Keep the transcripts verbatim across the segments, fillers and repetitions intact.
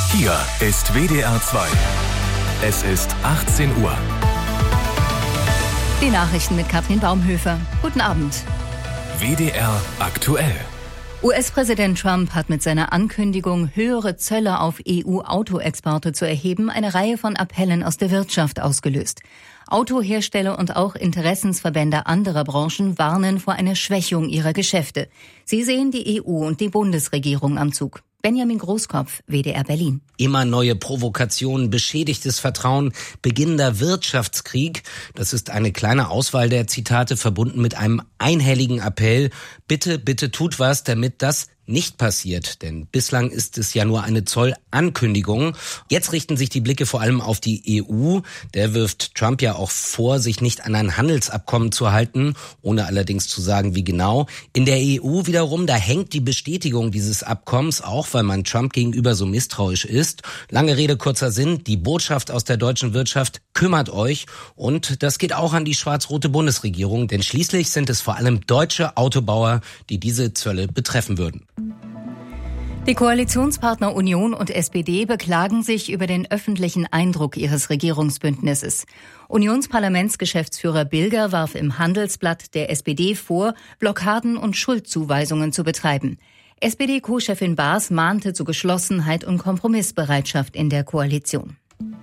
Hier ist W D R zwei. Es ist achtzehn Uhr. Die Nachrichten mit Katrin Baumhöfer. Guten Abend. W D R aktuell. U S-Präsident Trump hat mit seiner Ankündigung, höhere Zölle auf E U-Autoexporte zu erheben, eine Reihe von Appellen aus der Wirtschaft ausgelöst. Autohersteller und auch Interessensverbände anderer Branchen warnen vor einer Schwächung ihrer Geschäfte. Sie sehen die E U und die Bundesregierung am Zug. Benjamin Großkopf, W D R Berlin. Immer neue Provokationen, beschädigtes Vertrauen, beginnender Wirtschaftskrieg. Das ist eine kleine Auswahl der Zitate, verbunden mit einem einhelligen Appell. Bitte, bitte tut was, damit das nicht passiert, denn bislang ist es ja nur eine Zollankündigung. Jetzt richten sich die Blicke vor allem auf die E U. Der wirft Trump ja auch vor, sich nicht an ein Handelsabkommen zu halten, ohne allerdings zu sagen, wie genau. In der E U wiederum, da hängt die Bestätigung dieses Abkommens, auch weil man Trump gegenüber so misstrauisch ist. Lange Rede, kurzer Sinn, die Botschaft aus der deutschen Wirtschaft: kümmert euch. Und das geht auch an die schwarz-rote Bundesregierung, denn schließlich sind es vor allem deutsche Autobauer, die diese Zölle betreffen würden. Die Koalitionspartner Union und S P D beklagen sich über den öffentlichen Eindruck ihres Regierungsbündnisses. Unionsparlamentsgeschäftsführer Bilger warf im Handelsblatt der S P D vor, Blockaden und Schuldzuweisungen zu betreiben. S P D-Co-Chefin Baas mahnte zu Geschlossenheit und Kompromissbereitschaft in der Koalition.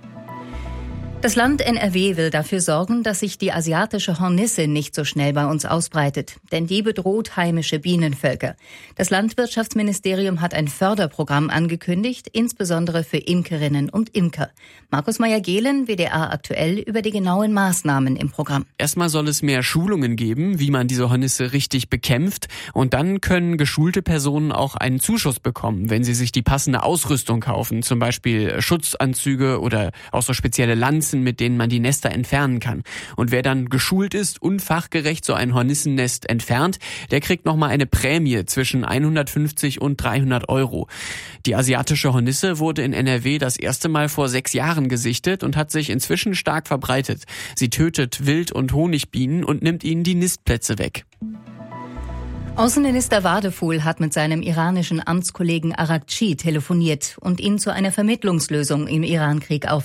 Das Land N R W will dafür sorgen, dass sich die asiatische Hornisse nicht so schnell bei uns ausbreitet, denn die bedroht heimische Bienenvölker. Das Landwirtschaftsministerium hat ein Förderprogramm angekündigt, insbesondere für Imkerinnen und Imker. Markus Meyer-Gehlen, W D R aktuell, über die genauen Maßnahmen im Programm. Erstmal soll es mehr Schulungen geben, wie man diese Hornisse richtig bekämpft, und dann können geschulte Personen auch einen Zuschuss bekommen, wenn sie sich die passende Ausrüstung kaufen, zum Beispiel Schutzanzüge oder auch so spezielle Lanzen, mit denen man die Nester entfernen kann. Und wer dann geschult ist und fachgerecht so ein Hornissennest entfernt, der kriegt nochmal eine Prämie zwischen hundertfünfzig und dreihundert Euro. Die asiatische Hornisse wurde in N R W das erste Mal vor sechs Jahren gesichtet und hat sich inzwischen stark verbreitet. Sie tötet Wild- und Honigbienen und nimmt ihnen die Nistplätze weg. Außenminister Wadefuhl hat mit seinem iranischen Amtskollegen Araghchi telefoniert und ihn zu einer Vermittlungslösung im Irankrieg aufgefordert.